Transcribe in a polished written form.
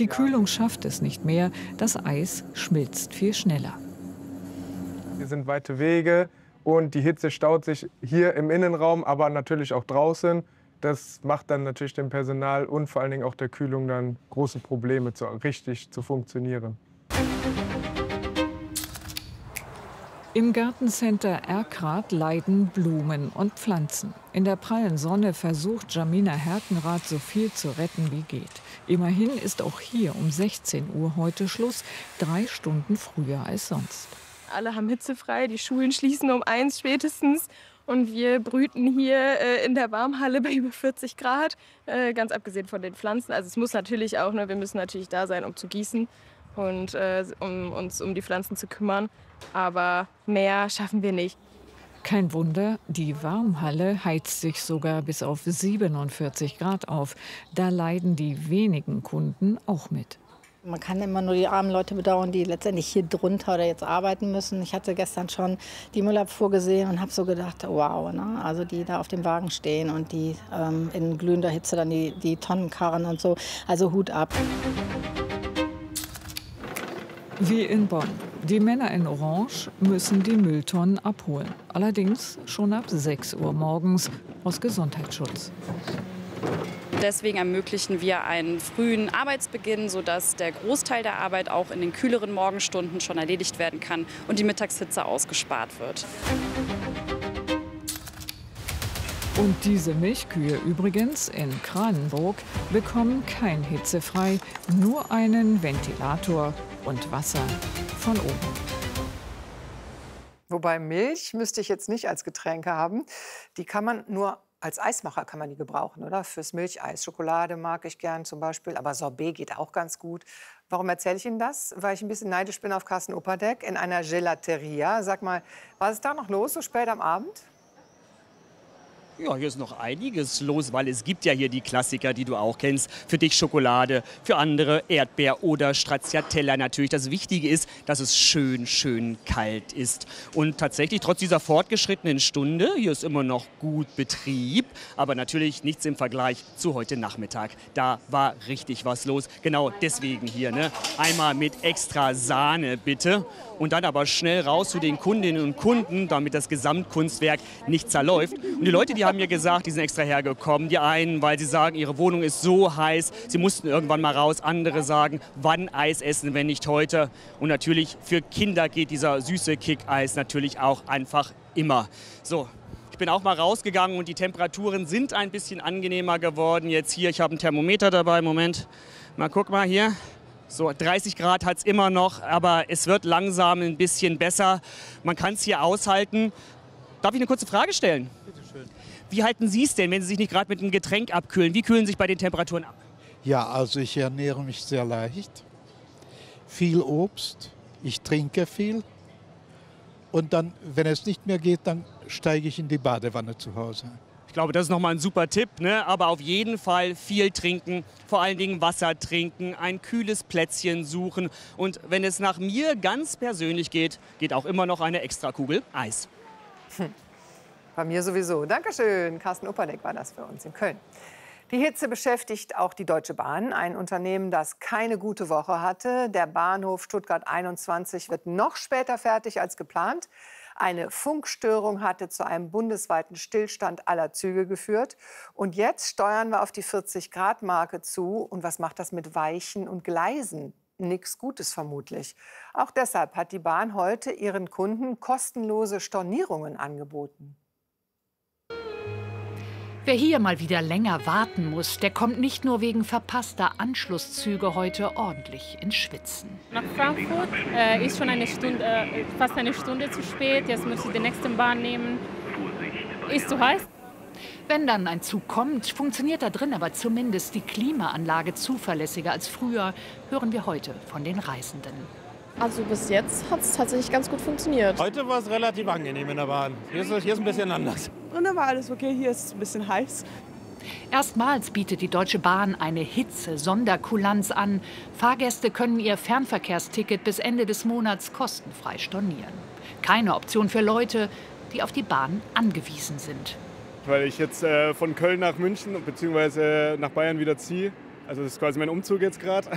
Die Kühlung schafft es nicht mehr, das Eis schmilzt viel schneller. Hier sind weite Wege und die Hitze staut sich hier im Innenraum, aber natürlich auch draußen. Das macht dann natürlich dem Personal und vor allen Dingen auch der Kühlung dann große Probleme, richtig zu funktionieren. Im Gartencenter Erkrath leiden Blumen und Pflanzen. In der prallen Sonne versucht Jamina Herkenrath, so viel zu retten wie geht. Immerhin ist auch hier um 16 Uhr heute Schluss, 3 Stunden früher als sonst. Alle haben hitzefrei, die Schulen schließen um 1 spätestens. Und wir brüten hier in der Warmhalle bei über 40 Grad, ganz abgesehen von den Pflanzen. Also es muss natürlich auch, wir müssen natürlich da sein, um zu gießen und um uns um die Pflanzen zu kümmern. Aber mehr schaffen wir nicht. Kein Wunder, die Warmhalle heizt sich sogar bis auf 47 Grad auf. Da leiden die wenigen Kunden auch mit. Man kann immer nur die armen Leute bedauern, die letztendlich hier drunter oder jetzt arbeiten müssen. Ich hatte gestern schon die Müllabfuhr gesehen und habe so gedacht, wow, ne? Also die da auf dem Wagen stehen und die in glühender Hitze dann die Tonnen karren und so. Also Hut ab. Wie in Bonn. Die Männer in Orange müssen die Mülltonnen abholen. Allerdings schon ab 6 Uhr morgens aus Gesundheitsschutz. Deswegen ermöglichen wir einen frühen Arbeitsbeginn, sodass der Großteil der Arbeit auch in den kühleren Morgenstunden schon erledigt werden kann und die Mittagshitze ausgespart wird. Und diese Milchkühe übrigens in Kranenburg bekommen kein hitzefrei, nur einen Ventilator und Wasser von oben. Wobei Milch müsste ich jetzt nicht als Getränk haben. Die kann man nur als Eismacher kann man die gebrauchen, oder? Fürs Milcheis. Schokolade mag ich gern zum Beispiel, aber Sorbet geht auch ganz gut. Warum erzähle ich Ihnen das? Weil ich ein bisschen neidisch bin auf Carsten Opperdeck in einer Gelateria. Sag mal, was ist da noch los, so spät am Abend? Ja, hier ist noch einiges los, weil es gibt ja hier die Klassiker, die du auch kennst. Für dich Schokolade, für andere Erdbeer oder Stracciatella natürlich. Das Wichtige ist, dass es schön, schön kalt ist. Und tatsächlich, trotz dieser fortgeschrittenen Stunde, hier ist immer noch gut Betrieb, aber natürlich nichts im Vergleich zu heute Nachmittag. Da war richtig was los. Genau deswegen hier, ne? Einmal mit extra Sahne, bitte. Und dann aber schnell raus zu den Kundinnen und Kunden, damit das Gesamtkunstwerk nicht zerläuft. Und die Leute, die haben mir gesagt, die sind extra hergekommen. Die einen, weil sie sagen, ihre Wohnung ist so heiß, sie mussten irgendwann mal raus. Andere sagen, wann Eis essen, wenn nicht heute. Und natürlich für Kinder geht dieser süße Kick-Eis natürlich auch einfach immer. So. Ich bin auch mal rausgegangen und die Temperaturen sind ein bisschen angenehmer geworden. Jetzt hier, ich habe ein Thermometer dabei, Moment. Mal guck mal hier. So 30 Grad hat es immer noch, aber es wird langsam ein bisschen besser. Man kann es hier aushalten. Darf ich eine kurze Frage stellen? Bitte schön. Wie halten Sie es denn, wenn Sie sich nicht gerade mit einem Getränk abkühlen? Wie kühlen Sie sich bei den Temperaturen ab? Ja, also ich ernähre mich sehr leicht. Viel Obst, ich trinke viel. Und dann, wenn es nicht mehr geht, dann steige ich in die Badewanne zu Hause. Ich glaube, das ist nochmal ein super Tipp, ne? Aber auf jeden Fall viel trinken, vor allen Dingen Wasser trinken, ein kühles Plätzchen suchen. Und wenn es nach mir ganz persönlich geht, geht auch immer noch eine Extrakugel Eis. Bei mir sowieso. Dankeschön. Carsten Opperdeck war das für uns in Köln. Die Hitze beschäftigt auch die Deutsche Bahn, ein Unternehmen, das keine gute Woche hatte. Der Bahnhof Stuttgart 21 wird noch später fertig als geplant. Eine Funkstörung hatte zu einem bundesweiten Stillstand aller Züge geführt. Und jetzt steuern wir auf die 40-Grad-Marke zu. Und was macht das mit Weichen und Gleisen? Nichts Gutes vermutlich. Auch deshalb hat die Bahn heute ihren Kunden kostenlose Stornierungen angeboten. Wer hier mal wieder länger warten muss, der kommt nicht nur wegen verpasster Anschlusszüge heute ordentlich ins Schwitzen. Nach Frankfurt ist schon fast eine Stunde zu spät. Jetzt muss ich die nächste Bahn nehmen. Ist zu heiß. Wenn dann ein Zug kommt, funktioniert da drin aber zumindest die Klimaanlage zuverlässiger als früher, hören wir heute von den Reisenden. Also bis jetzt hat es tatsächlich ganz gut funktioniert. Heute war es relativ angenehm in der Bahn. Hier ist ein bisschen anders. Drinnen war alles okay, hier ist es ein bisschen heiß. Erstmals bietet die Deutsche Bahn eine Hitze-Sonderkulanz an. Fahrgäste können ihr Fernverkehrsticket bis Ende des Monats kostenfrei stornieren. Keine Option für Leute, die auf die Bahn angewiesen sind. Weil ich jetzt von Köln nach München bzw. nach Bayern wieder ziehe. Also das ist quasi mein Umzug jetzt gerade.